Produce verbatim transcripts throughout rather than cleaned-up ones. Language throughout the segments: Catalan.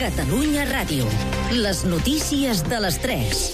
Catalunya Ràdio. Les notícies de les tres.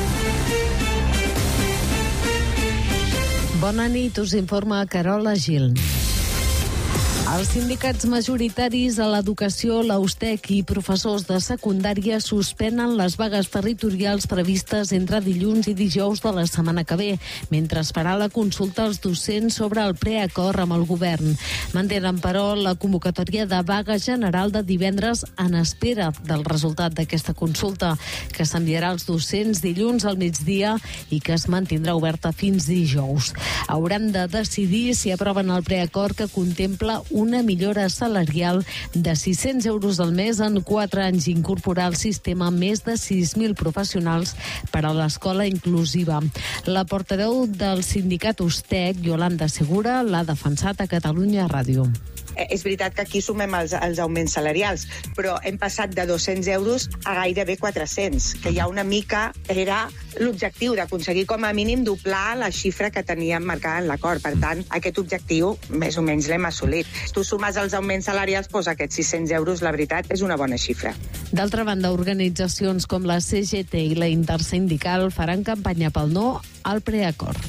Bona nit, us informa Carola Gil. Els sindicats majoritaris a l'educació, l'A U S T E C i professors de secundària suspenen les vagues territorials previstes entre dilluns i dijous de la setmana que ve, mentre esperar la consulta als docents sobre el preacord amb el govern. Mantenen, però, la convocatòria de vaga general de divendres en espera del resultat d'aquesta consulta, que s'enviarà als docents dilluns al migdia i que es mantindrà oberta fins dijous. Hauran de decidir si aproven el preacord, que contempla una millora salarial de sis-cents euros al mes en quatre anys i incorporar al sistema més de sis mil professionals per a l'escola inclusiva. La portaveu del sindicat U S T E C, Yolanda Segura, l'ha defensat a Catalunya Ràdio. És veritat que aquí sumem els, els augments salarials, però hem passat de dos-cents euros a gairebé quatre-cents, que ja una mica era l'objectiu d'aconseguir com a mínim doblar la xifra que teníem marcada en l'acord. Per tant, aquest objectiu més o menys l'hem assolit. Si tu sumes els augments salarials, doncs aquests sis-cents euros, la veritat, és una bona xifra. D'altra banda, organitzacions com la C G T i la Intersindical faran campanya pel no al preacord.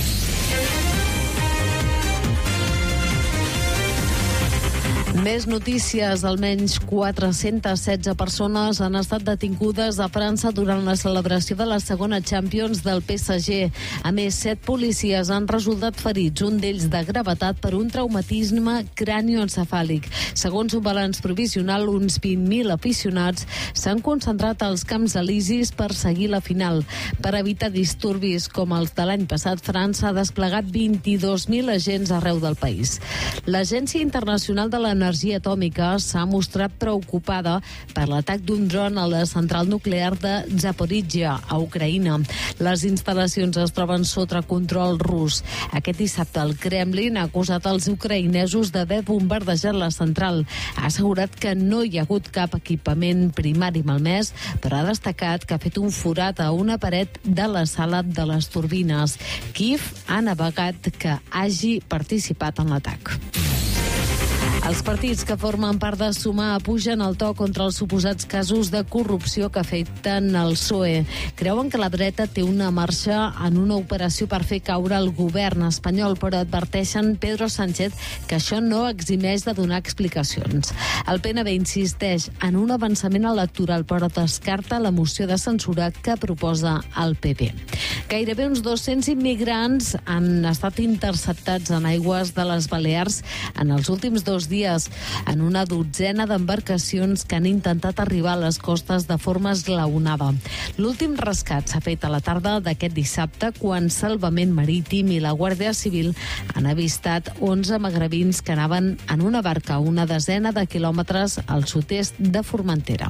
Més notícies. Almenys quatre-centes setze persones han estat detingudes a França durant la celebració de la segona Champions del P S G. A més, set policies han resultat ferits, un d'ells de gravetat per un traumatisme cranioencefàlic. Segons un balanç provisional, uns vint mil aficionats s'han concentrat als Camps Elisis per seguir la final. Per evitar disturbis com els de l'any passat, França ha desplegat vint-i-dos mil agents arreu del país. L'Agència Internacional de l'Energia Atòmica s'ha mostrat preocupada per l'atac d'un dron a la central nuclear de Zaporizhia, a Ucraïna. Les instal·lacions es troben sota control rus. Aquest dissabte el Kremlin ha acusat els ucraïnesos d'haver bombardejat la central. Ha assegurat que no hi ha hagut cap equipament primari malmès, però ha destacat que ha fet un forat a una paret de la sala de les turbines. Kíev ha negat que hagi participat en l'atac. Els partits que formen part de Sumar pugen el to contra els suposats casos de corrupció que afecten el P S O E. Creuen que la dreta té una marxa en una operació per fer caure el govern espanyol, però adverteixen Pedro Sánchez que això no eximeix de donar explicacions. El P N B insisteix en un avançament electoral, però descarta la moció de censura que proposa el P P. Gairebé uns dos-cents immigrants han estat interceptats en aigües de les Balears en els últims dos dies en una dotzena d'embarcacions que han intentat arribar a les costes de forma esglaonada. L'últim rescat s'ha fet a la tarda d'aquest dissabte, quan Salvament Marítim i la Guàrdia Civil han avistat onze magrebins que anaven en una barca a una desena de quilòmetres al sud-est de Formentera.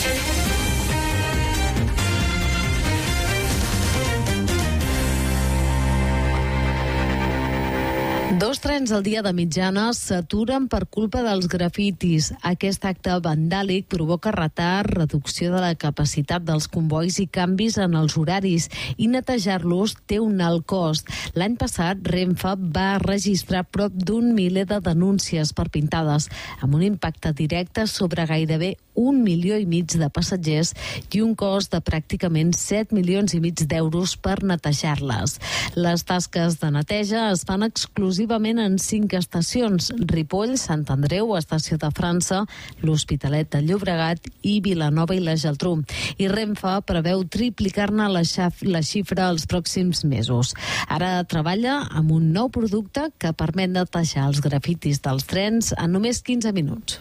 Dos trens al dia de mitjana s'aturen per culpa dels grafitis. Aquest acte vandàlic provoca retard, reducció de la capacitat dels convois i canvis en els horaris, i netejar-los té un alt cost. L'any passat, Renfe va registrar prop d'un miler de denúncies per pintades, amb un impacte directe sobre gairebé un milió i mig de passatgers i un cost de pràcticament set milions i mig d'euros per netejar-les. Les tasques de neteja es fan exclusivament en cinc estacions: Ripoll, Sant Andreu, Estació de França, l'Hospitalet de Llobregat i Vilanova i la Geltrú. I Renfe preveu triplicar-ne la, la xifra els pròxims mesos. Ara treballa amb un nou producte que permet netejar els grafitis dels trens en només quinze minuts.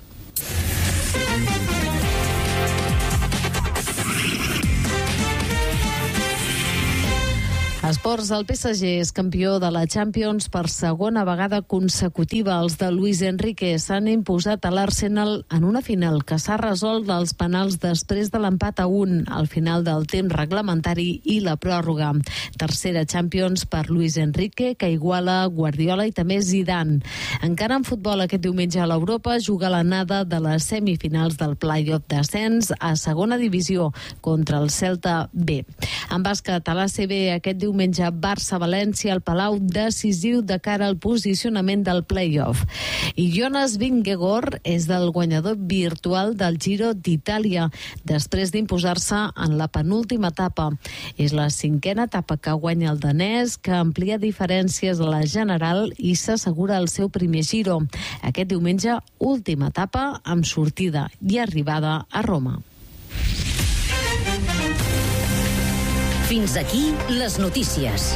Esports, el P S G és campió de la Champions per segona vegada consecutiva. Els de Luis Enrique s'han imposat a l'Arsenal en una final que s'ha resolt dels penals després de l'empat a un al final del temps reglamentari i la pròrroga. Tercera Champions per Luis Enrique, que iguala Guardiola i també Zidane. Encara en futbol, aquest diumenge a l'Europa juga l'anada de les semifinals del play-off d'ascens a segona divisió contra el Celta B. En bàsquet, a l'A C B, aquest diumenge diumenge Barça-València al Palau, decisiu de cara al posicionament del play-off. I Jonas Vingegaard és el guanyador virtual del Giro d'Itàlia, després d'imposar-se en la penúltima etapa. És la cinquena etapa que guanya el danès, que amplia diferències a la general i s'assegura el seu primer Giro. Aquest diumenge, última etapa amb sortida i arribada a Roma. Fins aquí les notícies.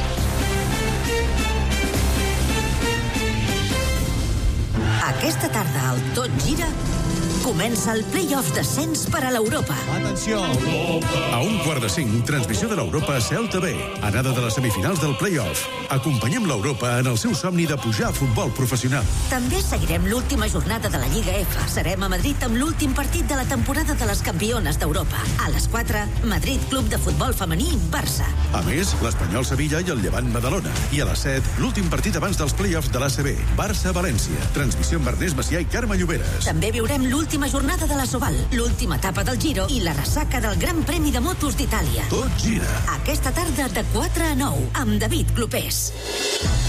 Aquesta tarda al Tot Gira comença el play-off d'ascens per a l'Europa. Atenció! A un quart de cinc, transmissió de l'Europa a Celta B. Anada de les semifinals del play-off. Acompanyem l'Europa en el seu somni de pujar a futbol professional. També seguirem l'última jornada de la Lliga F. Serem a Madrid amb l'últim partit de la temporada de les campiones d'Europa. A les quatre, Madrid Club de Futbol Femení, Barça. A més, l'Espanyol Sevilla i el Llevant Badalona. I a les set, l'últim partit abans dels play-offs de l'A C B. Barça-València. Transmissió amb Ernest Macià i Carme Lloberes. També viurem l'última jornada de la Soval, l'última etapa del Giro i la ressaca del Gran Premi de Motos d'Itàlia. Tot gira. Aquesta tarda de quatre a nou, amb David Clopés.